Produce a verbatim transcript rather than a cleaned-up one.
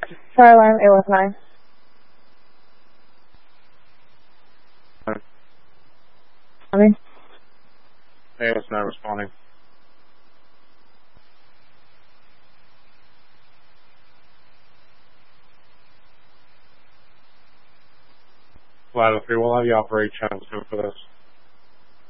Fire alarm, A S nine. Coming. A S nine responding. Flight oh three, we'll have you operate channel two for this.